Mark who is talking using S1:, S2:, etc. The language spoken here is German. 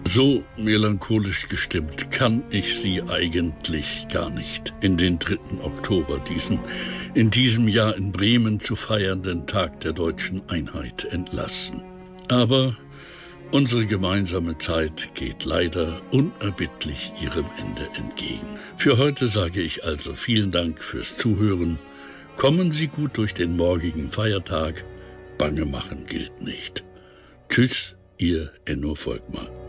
S1: So melancholisch gestimmt kann ich Sie eigentlich gar nicht in den 3. Oktober, diesen in diesem Jahr in Bremen zu feiernden Tag der deutschen Einheit, entlassen. Aber unsere gemeinsame Zeit geht leider unerbittlich ihrem Ende entgegen. Für heute sage ich also vielen Dank fürs Zuhören. Kommen Sie gut durch den morgigen Feiertag. Bange machen gilt nicht. Tschüss, Ihr Enno Volkmar.